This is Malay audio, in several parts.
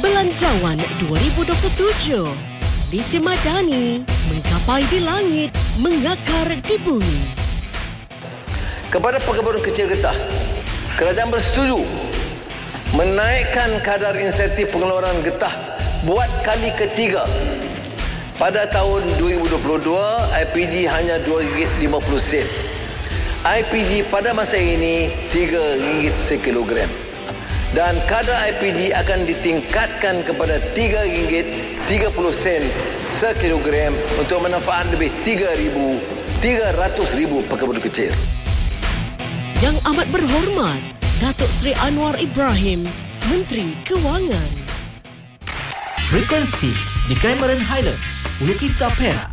Belanjawan 2027. Visi Madani menggapai di langit, mengakar di bumi. Kepada pekebun kecil getah, kerajaan bersetuju menaikkan kadar insentif pengeluaran getah buat kali ketiga. Pada tahun 2022, IPG hanya RM2.50. IPG pada masa ini RM3 sekilogram. Dan kadar IPG akan ditingkatkan kepada RM3.30 sekilogram untuk manfaat lebih 300,000 pekebun kecil. Yang amat berhormat, Datuk Seri Anwar Ibrahim, Menteri Kewangan. Frekuensi di Cameron Highlands, Ulu Kita Perak,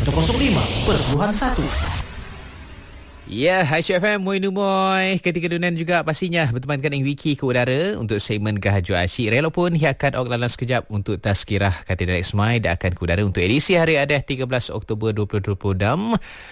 105.1. Ya, Aisyah FM, Moi Numoy. Ketika dunia juga pastinya bertemankan dengan Wiki ke udara untuk segmen Gahaju Asyik. Rela pun hiakan Oklalan sekejap untuk tazkirah Katedral Ismail dan akan ke udara untuk edisi hari Adah 13 Oktober 2020 dam.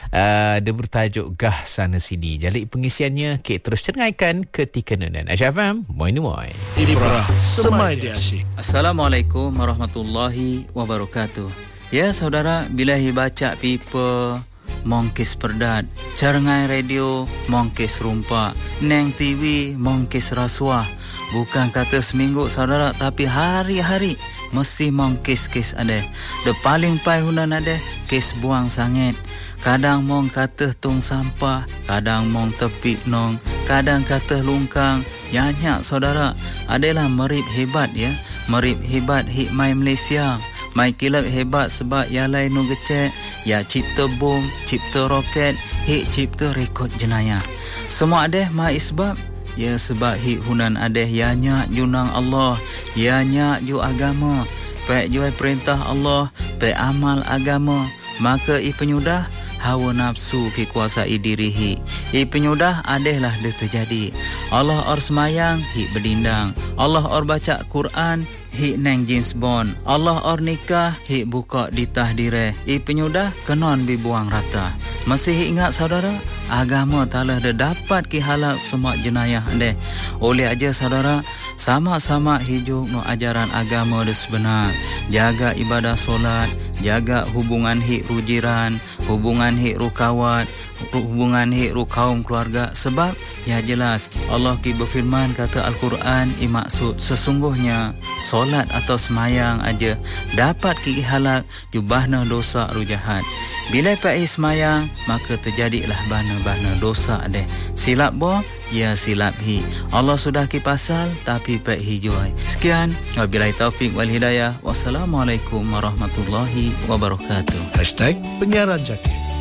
Dia bertajuk Gah Sana Sini. Jadi pengisiannya terus cengaikan ketika dunia. Aisyah FM, Moi Numoy. Ibrah Semai Dia Asyik. Assalamualaikum warahmatullahi wabarakatuh. Ya saudara, bila baca pipa mongkis perdat, carangai radio mongkis rumpak, neng TV mongkis rasuah. Bukan kata seminggu saudara, tapi hari-hari mesti mongkis kes ada. De paling pai hunan ada kes buang sangit. Kadang mong kata tong sampah, kadang mong tepi nong, kadang kata lungkang. Nyanyak saudara, adalah merip hebat ya. Merip hebat hikmai Malaysia. Mai kilap hebat sebab ya lain nu gecek, ya cipta bom, cipta roket, hik cipta rekod jenayah. Semua adeh mai sebab, ya sebab hik hunan adeh ya nyak junang Allah, ya nyak ju agama, pek juai perintah Allah, pek amal agama, maka i penyudah hawa nafsu kekuasai dirihi. I penyudah adehlah dia terjadi. Allah or semayang, hik berdindang. Allah or baca Quran, hik neng James Bond. Allah or nikah, hik buka di tahdire. I penyudah kenon dibuang rata. Masih ingat saudara, agama talah dia dapat ki halak semua jenayah deh. Oleh aja saudara, sama-sama hidup no ajaran agama dia sebenar. Jaga ibadah solat, jaga hubungan hik rujiran, hubungan hik rukawat, hubungan hik kaum keluarga. Sebab ya jelas Allah ki berfirman kata Al-Quran maksud sesungguhnya solat atau semayang aja dapat ki halak jubahna dosa rujahat. Bila pai semayang maka terjadilah bana-bana dosa deh. Silap boh ya silap hi. Allah sudah ki pasal tapi pai hijai. Sekian, wabillahi taufik wal hidayah. Wassalamualaikum warahmatullahi wabarakatuh. #Penyiaran Jaki.